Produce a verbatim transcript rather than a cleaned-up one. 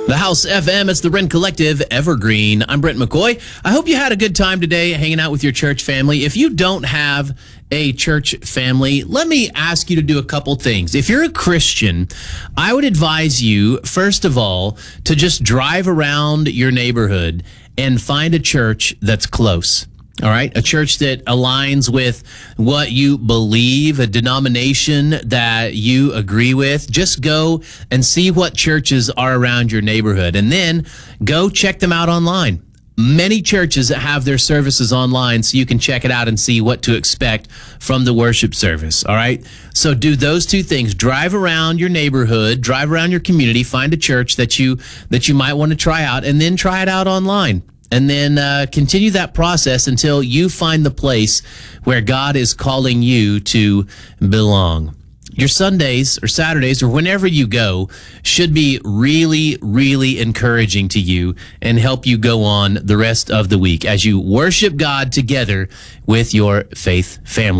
The House F M, it's the Ren Collective Evergreen. I'm Brent McCoy. I hope you had a good time today hanging out with your church family. If you don't have a church family, let me ask you to do a couple things. If you're a Christian, I would advise you, first of all, to just drive around your neighborhood and find a church that's close. All right. A church that aligns with what you believe, a denomination that you agree with. Just go and see what churches are around your neighborhood and then go check them out online. Many churches have their services online, so you can check it out and see what to expect from the worship service. All right. So do those two things. Drive around your neighborhood, drive around your community, find a church that you, that you might want to try out, and then try it out online. And then uh, continue that process until you find the place where God is calling you to belong. Your Sundays or Saturdays or whenever you go should be really, really encouraging to you and help you go on the rest of the week as you worship God together with your faith family.